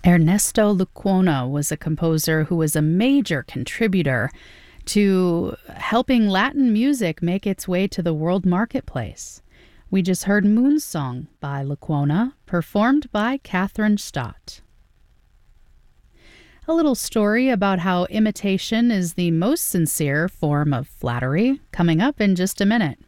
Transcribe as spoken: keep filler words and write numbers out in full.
Ernesto Lecuona was a composer who was a major contributor to helping Latin music make its way to the world marketplace. We just heard Moon Song by Lecuona, performed by Catherine Stott. A little story about how imitation is the most sincere form of flattery, coming up in just a minute.